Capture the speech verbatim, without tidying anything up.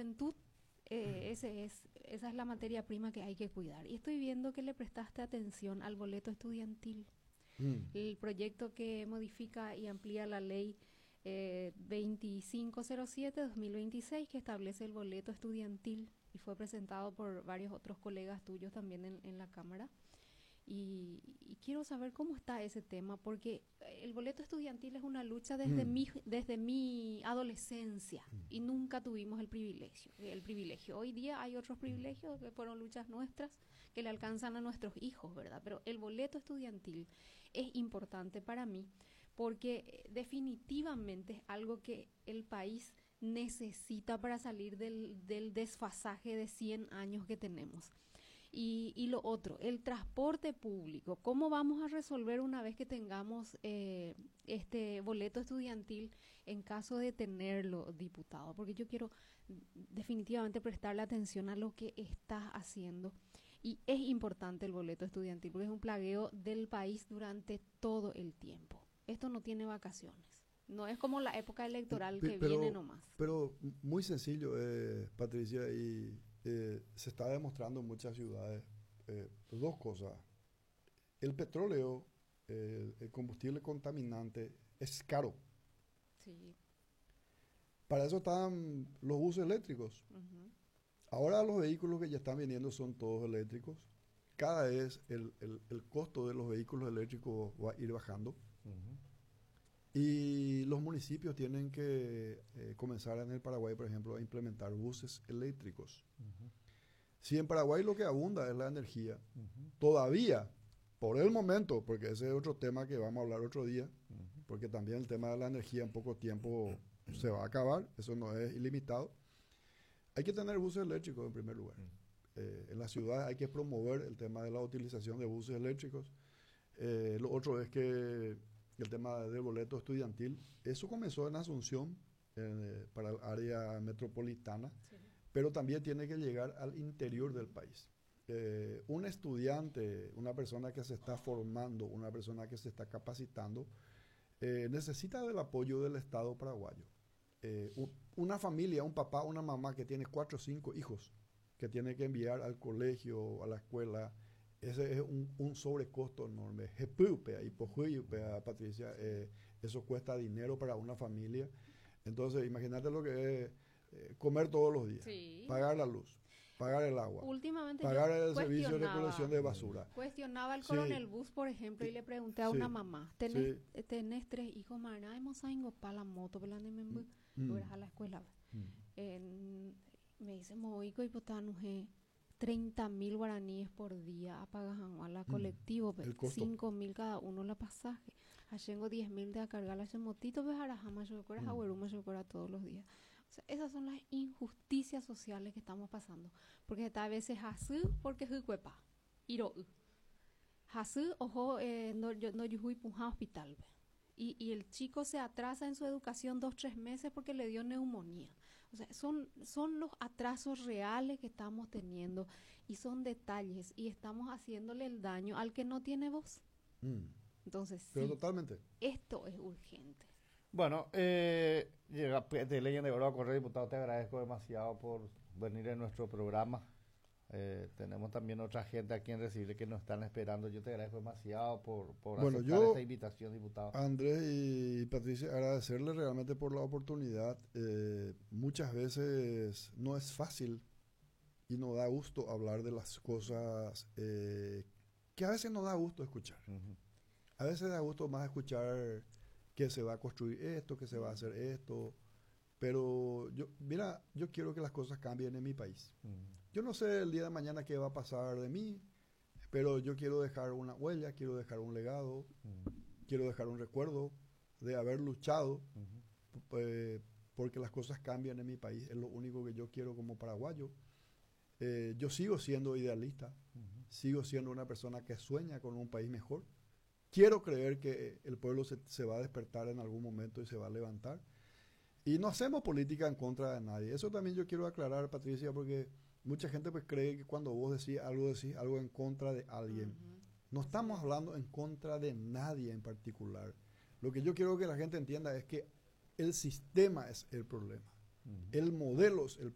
juventud, eh, ese es, esa es la materia prima que hay que cuidar. Y estoy viendo que le prestaste atención al boleto estudiantil, Mm. el proyecto que modifica y amplía la ley eh, veinticinco cero siete dos mil veintiséis, que establece el boleto estudiantil y fue presentado por varios otros colegas tuyos también en, en la Cámara. Y, y quiero saber cómo está ese tema, porque el boleto estudiantil es una lucha desde, Mm. mi, desde mi adolescencia y nunca tuvimos el privilegio. El privilegio. Hoy día hay otros privilegios que fueron luchas nuestras que le alcanzan a nuestros hijos, ¿verdad? Pero el boleto estudiantil es importante para mí porque definitivamente es algo que el país necesita para salir del, del desfasaje de cien años que tenemos. Y, y lo otro, el transporte público. ¿Cómo vamos a resolver una vez que tengamos eh, este boleto estudiantil en caso de tenerlo, diputado? Porque yo quiero definitivamente prestarle atención a lo que estás haciendo. Y es importante el boleto estudiantil porque es un plagueo del país durante todo el tiempo. Esto no tiene vacaciones. No es como la época electoral Pe- que pero, viene nomás. Pero muy sencillo, eh, Patricia, y eh, se está demostrando en muchas ciudades eh, dos cosas. El petróleo, eh, el combustible contaminante, es caro. Sí. Para eso están los buses eléctricos. Uh-huh. Ahora los vehículos que ya están viniendo son todos eléctricos. Cada vez el, el, el costo de los vehículos eléctricos va a ir bajando. Uh-huh. Y los municipios tienen que eh, comenzar en el Paraguay, por ejemplo, a implementar buses eléctricos. Uh-huh. Si en Paraguay lo que abunda es la energía, Uh-huh. todavía, por el momento, porque ese es otro tema que vamos a hablar otro día, Uh-huh. porque también el tema de la energía en poco tiempo se va a acabar, eso no es ilimitado. Hay que tener buses eléctricos en primer lugar. Uh-huh. Eh, en la ciudad hay que promover el tema de la utilización de buses eléctricos. Eh, lo otro es que el tema del boleto estudiantil, eso comenzó en Asunción, eh, para el área metropolitana, Sí. pero también tiene que llegar al interior del país. Eh, un estudiante, una persona que se está formando, una persona que se está capacitando, eh, necesita del apoyo del Estado paraguayo. Eh, un, una familia, un papá, una mamá que tiene cuatro o cinco hijos, que tiene que enviar al colegio, a la escuela, ese es un, un sobrecosto enorme. Y Patricia, eh, eso cuesta dinero para una familia. Entonces, imagínate lo que es eh, comer todos los días, Sí. pagar la luz, pagar el agua, Últimamente pagar yo el servicio de cuestionaba- recolección de basura. Cuestionaba el Sí. Coronel Bus, por ejemplo, y le pregunté a Sí. una mamá, ¿tenés, Sí. tenés tres hijos, Mara? Hemos ido para la moto, para Mm. a la escuela. Mm. En- me dice, moico y potanuje, treinta mil guaraníes por día a Pagajan, a la colectivo, El costo. cinco mil cada uno la pasaje. Allá diez mil de a cargar ese motito, pues arajama, yo creo, Mm. abueluma, yo creo, todos los días. O sea, esas son las injusticias sociales que estamos pasando. Porque a veces así, porque es cuepa. Iro. Así, ojo, eh, no yo no yo fui punja hospital. Ve. Y, y el chico se atrasa en su educación dos, tres meses porque le dio neumonía. O sea, son, son los atrasos reales que estamos teniendo y son detalles y estamos haciéndole el daño al que no tiene voz. Mm. Entonces, Pero sí, totalmente. esto es urgente. Bueno, eh, llega de Leyenda de Oro, Correo Diputado, te agradezco demasiado por venir en nuestro programa. Eh, tenemos también otra gente aquí en recibir que nos están esperando. Yo te agradezco demasiado por, por Bueno, aceptar yo- esta invitación, diputado. Andrés y Patricia, agradecerles realmente por la oportunidad. Eh, muchas veces no es fácil y no da gusto hablar de las cosas eh, que a veces no da gusto escuchar. Ujú. A veces da gusto más escuchar que se va a construir esto, que se va a hacer esto. Pero yo, mira, yo quiero que las cosas cambien en mi país. Ujú. Yo no sé el día de mañana qué va a pasar de mí, pero yo quiero dejar una huella, quiero dejar un legado, Ujú. quiero dejar un recuerdo de haber luchado Ujú. eh, porque las cosas cambian en mi país. Es lo único que yo quiero como paraguayo. Eh, yo sigo siendo idealista, Ujú. sigo siendo una persona que sueña con un país mejor. Quiero creer que el pueblo se, se va a despertar en algún momento y se va a levantar. Y no hacemos política en contra de nadie. Eso también yo quiero aclarar, Patricia, porque mucha gente pues cree que cuando vos decís algo, decís algo en contra de alguien. Ujú. No estamos hablando en contra de nadie en particular. Lo que yo quiero que la gente entienda es que el sistema es el problema. Ujú. El modelo es el